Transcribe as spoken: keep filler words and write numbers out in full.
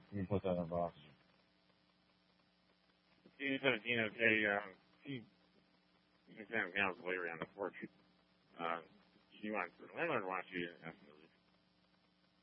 Let me put that in a box. T seventeen, okay, um, she, you can kind of down later on the porch. Uh, she wants, the landlord wants you to ask the